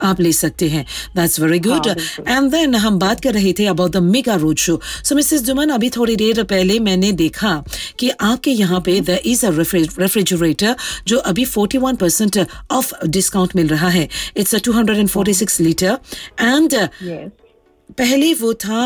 आप ले सकते हैं. That's very good. हाँ, बिल्कुल. And then हम बात कर रहे थे about the mega road show. So Mrs. Duman, अभी थोड़ी देर पहले मैंने देखा कि आपके यहाँ पे there is a refrigerator जो अभी 41% ऑफ डिस्काउंट मिल रहा है. It's a 246 liter and Yes. पहले वो था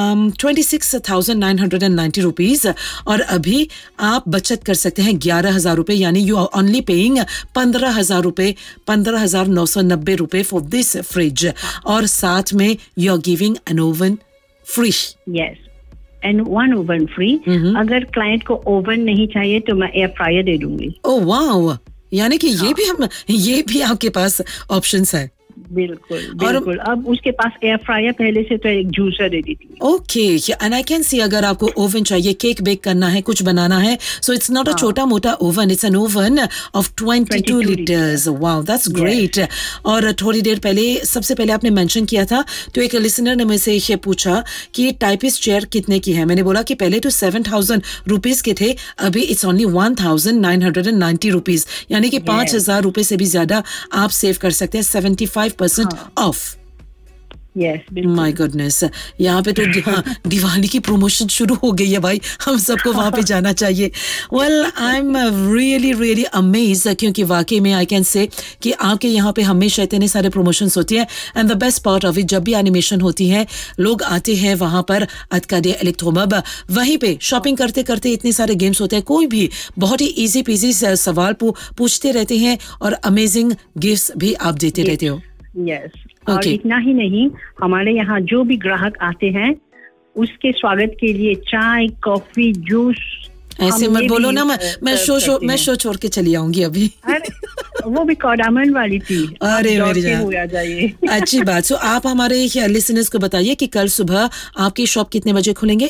26,990 रुपीज और अभी आप बचत कर सकते हैं 11,000 रुपए, यानी यू आर ओनली पेइंग 15,000 रुपए, 15,990 रुपए फॉर दिस फ्रिज, और साथ में you are giving an oven free. Yes. And one oven free. अगर क्लाइंट को ओवन नहीं चाहिए तो मैं एयर फ्रायर दे दूंगी. ओह वाओ, यानी कि ये भी आपके पास ऑप्शंस है. बिल्कुल बिल्कुल. अब उसके पास एयर फ्रायर पहले से तो एक जूसर दे दी थी. Okay, and I can see अगर आपको ओवन चाहिए, केक बेक करना है, कुछ बनाना है, सो इट्स नॉट अ छोटा मोटा oven, it's an oven of 22 litres. Wow, that's great. और थोड़ी देर पहले, सबसे पहले आपने मेंशन किया था, तो एक लिसनर ने मुझसे ये पूछा कि टाइपिस्ट चेयर कितने की है. मैंने बोला कि पहले तो 7,000 रुपीज के थे, अभी इट्स ओनली 1,990 रुपीज, यानी कि 5,000 रुपए से भी ज्यादा आप सेव कर सकते हैं. 75% ऑफ. Yes, माय गुडनेस, यहाँ पे तो दिवाली की प्रमोशन शुरू हो गई है भाई, हम सबको वहाँ पे जाना चाहिए. Well, I am really really amazed, क्योंकि वाकई में आई कैन से कि आपके यहाँ पे हमेशा इतने सारे प्रमोशंस होती हैं. And the best part of it, जब भी एनिमेशन होती है, लोग आते हैं वहाँ पर अतकादे इलेक्ट्रोमब, वहीं पे शॉपिंग करते करते इतने सारे गेम्स होते हैं, कोई भी बहुत ही इजी पीजी सवाल पूछते रहते हैं और अमेजिंग गिफ्ट्स भी आप देते रहते हो. Yes. और इतना ही नहीं, हमारे यहाँ जो भी ग्राहक आते हैं उसके स्वागत के लिए चाय, कॉफी, जूस. ऐसे मत बोलो ना, मैं शो छोड़ के चली आऊंगी अभी. अरे वो भी कौडामन वाली थी. अरे मेरी जान, जाइए. अच्छी बात. सो आप हमारे लिसनर्स को बताइए कि कल सुबह आपकी शॉप कितने बजे खुलेंगे?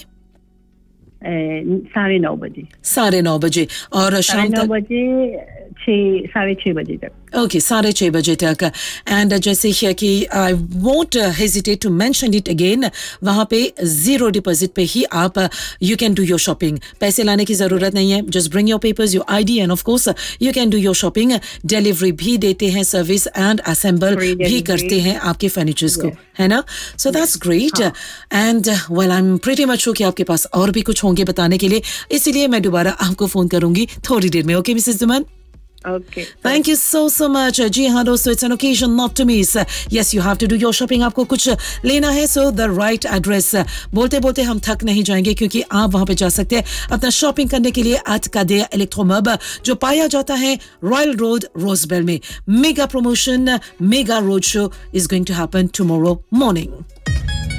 9:30 बजे. 9:30 बजे. और शाम 9:30 बजे 6-6:30 बजे तक. ओके, 6:30 बजे तक. एंड जैसे कि I won't hesitate to mention it again, वहाँ पे 0 डिपॉजिट पे ही आप you can do your shopping. पैसे लाने की जरूरत नहीं है. Just bring your papers, your ID, end of course you can do your shopping. Delivery भी देते हैं, सर्विस एंड असेंबल भी करते हैं आपके फर्नीचर्स को, है ना. So that's great. And well, I am pretty much sure कि आपके पास और भी कुछ होंगे बताने के लिए, इसीलिए मैं दोबारा आपको फोन करूंगी थोड़ी देर में. Okay Mrs Duman? Okay. Thank you so much. जी हाँ दोस्तों, it's an occasion not to miss. Yes, you have to do your shopping. आपको कुछ लेना है, so the right address. बोलते बोलते हम थक नहीं जाएंगे, क्योंकि आप वहाँ पे जा सकते हैं अपना शॉपिंग करने के लिए. अतकादे इलेक्ट्रोमब जो पाया जाता है रॉयल रोड, रोजबेल में. Mega promotion, mega road show is going to happen tomorrow morning.